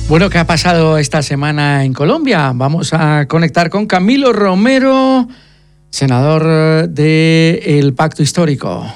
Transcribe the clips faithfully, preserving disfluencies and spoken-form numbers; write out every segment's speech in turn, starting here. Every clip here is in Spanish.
Bueno, ¿qué ha pasado esta semana en Colombia? Vamos a conectar con Camilo Romero, senador del Pacto Histórico.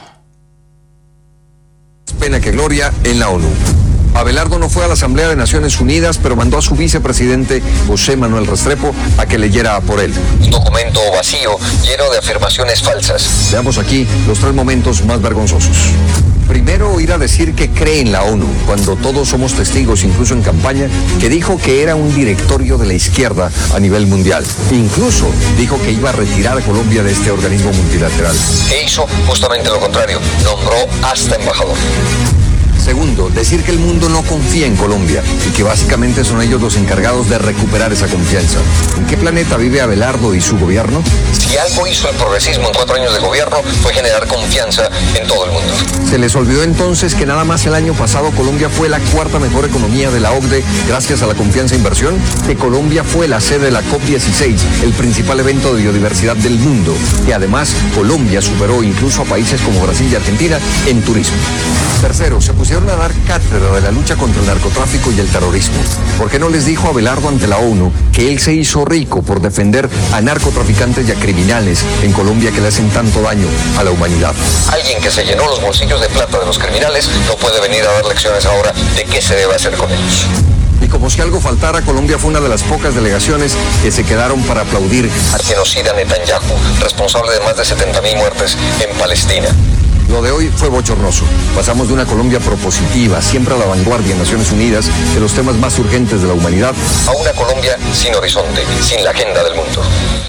Pena que gloria en la ONU. Abelardo no fue a la Asamblea de Naciones Unidas, pero mandó a su vicepresidente, José Manuel Restrepo, a que leyera por él. Un documento vacío, lleno de afirmaciones falsas. Veamos aquí los tres momentos más vergonzosos. Primero, oír a decir que cree en la ONU, cuando todos somos testigos, incluso en campaña, que dijo que era un directorio de la izquierda a nivel mundial. Incluso dijo que iba a retirar a Colombia de este organismo multilateral. E hizo justamente lo contrario, nombró hasta embajador. Segundo, decir que el mundo no confía en Colombia y que básicamente son ellos los encargados de recuperar esa confianza. ¿En qué planeta vive Abelardo y su gobierno? Si algo hizo el progresismo en cuatro años de gobierno fue generar confianza en todo el mundo. Se les olvidó entonces que nada más el año pasado Colombia fue la cuarta mejor economía de la O C D E gracias a la confianza e inversión, que Colombia fue la sede de la COP dieciséis, el principal evento de biodiversidad del mundo, y además Colombia superó incluso a países como Brasil y Argentina en turismo. Tercero, se pusieron a dar cátedra de la lucha contra el narcotráfico y el terrorismo. ¿Por qué no les dijo Abelardo ante la ONU que él se hizo rico por defender a narcotraficantes y a criminales en Colombia que le hacen tanto daño a la humanidad? Alguien que se llenó los bolsillos de plata de los criminales no puede venir a dar lecciones ahora de qué se debe hacer con ellos. Y como si algo faltara, Colombia fue una de las pocas delegaciones que se quedaron para aplaudir al genocida Netanyahu, responsable de más de setenta mil muertes en Palestina. Lo de hoy fue bochornoso. Pasamos de una Colombia propositiva, siempre a la vanguardia en Naciones Unidas, de los temas más urgentes de la humanidad, a una Colombia sin horizonte, sin la agenda del mundo.